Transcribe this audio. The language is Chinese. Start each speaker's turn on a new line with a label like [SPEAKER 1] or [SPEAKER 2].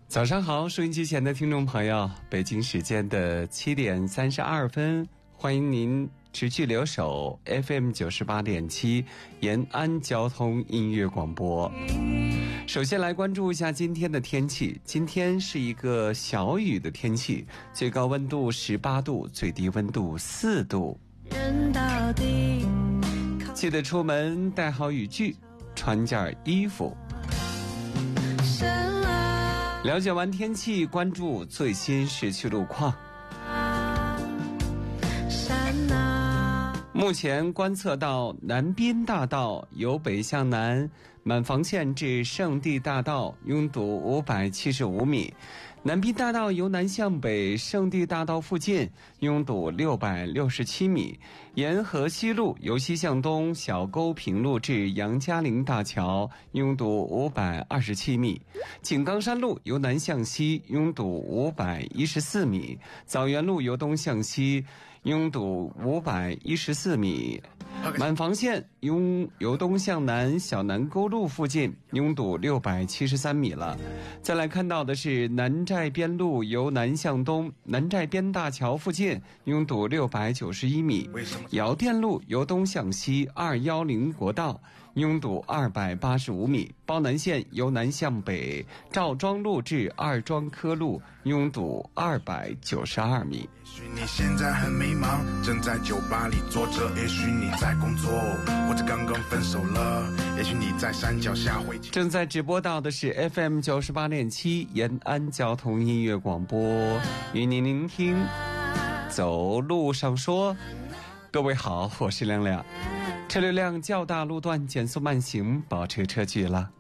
[SPEAKER 1] 早上好，收音机前的听众朋友，北京时间的7点32分，欢迎您持续留守 FM 98.7延安交通音乐广播。首先来关注一下今天的天气，今天是一个小雨的天气，最高温度18度，最低温度4度。记得出门带好雨具，穿件衣服。了解完天气，关注最新市区路况。目前观测到南滨大道由北向南满房线至圣地大道拥堵575米，南滨大道由南向北圣地大道附近拥堵667米，沿河西路由西向东小沟平路至杨家岭大桥拥堵527米，井冈山路由南向西拥堵514米，枣园路由东向西拥堵514米，满房线由东向南小南沟路附近拥堵673米了。再来看到的是南寨边路由南向东南寨边大桥附近拥堵691米，窑店路由东向西210国道拥堵285米，包南线由南向北赵庄路至二庄科路拥堵292米。
[SPEAKER 2] 也许你现在很迷茫，正在酒吧里坐着，也许你在工作，或者刚刚分手了，也许你在山脚下回家。
[SPEAKER 1] 正在直播到的是 FM 98.7延安交通音乐广播，与您聆听走路上说。各位好，我是亮亮。车流量较大路段减速慢行，保持车距了。